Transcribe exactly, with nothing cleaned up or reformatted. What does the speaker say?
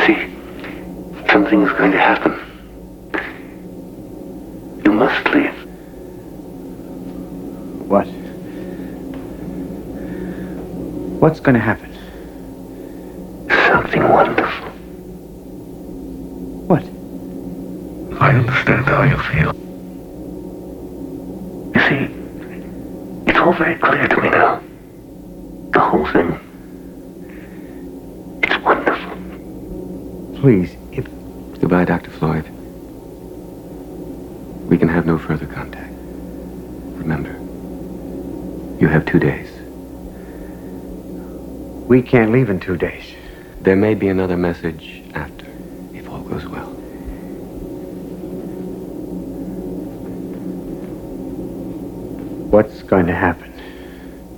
see, something is going to happen. You must leave. What? What's going to happen? Something wonderful. What? I understand how you feel. You see, it's all very clear to me now. The whole thing. It's wonderful. Please, if... Goodbye, Doctor Floyd. We can have no further contact. Remember, you have two days. We can't leave in two days. There may be another message after, if all goes well. What's going to happen?